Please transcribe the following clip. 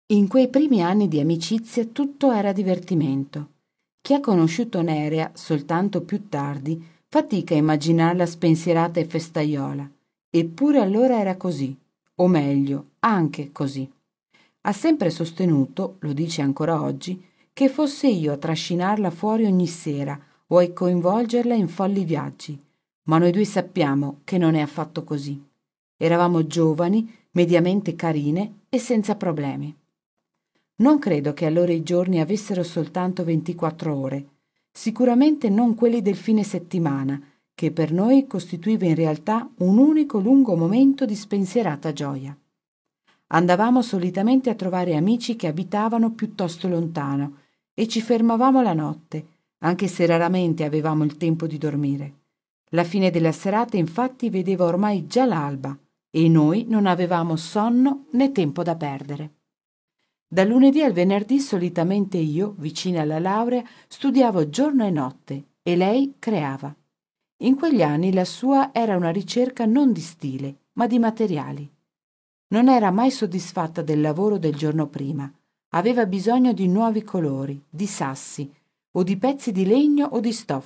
In quei primi anni di amicizia tutto era divertimento. Chi ha conosciuto Nerea soltanto più tardi fatica a immaginarla spensierata e festaiola. Eppure allora era così, o meglio, anche così. Ha sempre sostenuto, lo dice ancora oggi, che fosse io a trascinarla fuori ogni sera o a coinvolgerla in folli viaggi, ma noi due sappiamo che non è affatto così. Eravamo giovani, mediamente carine e senza problemi. Non credo che allora i giorni avessero soltanto 24 ore, sicuramente non quelli del fine settimana, che per noi costituiva in realtà un unico lungo momento di spensierata gioia. Andavamo solitamente a trovare amici che abitavano piuttosto lontano e ci fermavamo la notte, anche se raramente avevamo il tempo di dormire. La fine della serata infatti vedeva ormai già l'alba e noi non avevamo sonno né tempo da perdere. Dal lunedì al venerdì solitamente io, vicina alla laurea, studiavo giorno e notte e lei creava. In quegli anni la sua era una ricerca non di stile, ma di materiali. Non era mai soddisfatta del lavoro del giorno prima. Aveva bisogno di nuovi colori, di sassi, o di pezzi di legno o di stoffa.